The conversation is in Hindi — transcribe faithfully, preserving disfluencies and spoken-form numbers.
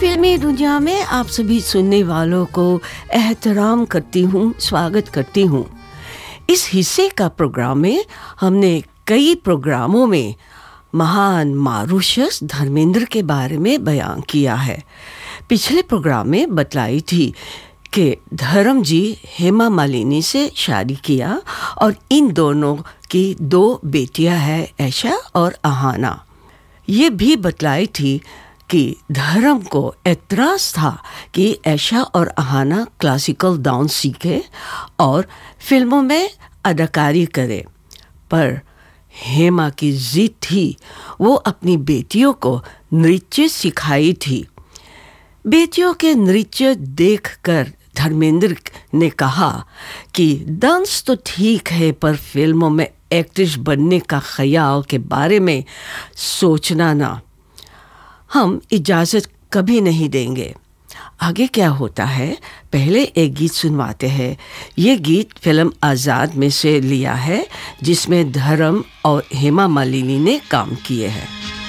फिल्मी दुनिया में आप सभी सुनने वालों को एहतराम करती हूँ, स्वागत करती हूँ। इस हिस्से का प्रोग्राम में हमने कई प्रोग्रामों में महान मॉरिशस धर्मेंद्र के बारे में बयान किया है। पिछले प्रोग्राम में बतलाई थी कि धर्म जी हेमा मालिनी से शादी किया और इन दोनों की दो बेटियां हैं, ऐशा और अहाना। ये भी बतलाई थी कि धर्म को एतराज़ था कि ऐशा और अहाना क्लासिकल डांस सीखे और फिल्मों में अदाकारी करे, पर हेमा की जिद थी, वो अपनी बेटियों को नृत्य सिखाई थी। बेटियों के नृत्य देखकर धर्मेंद्र ने कहा कि डांस तो ठीक है, पर फिल्मों में एक्ट्रेस बनने का ख्याल के बारे में सोचना ना, हम इजाज़त कभी नहीं देंगे। आगे क्या होता है, पहले एक गीत सुनवाते हैं। ये गीत फिल्म आज़ाद में से लिया है, जिसमें धर्म और हेमा मालिनी ने काम किए हैं।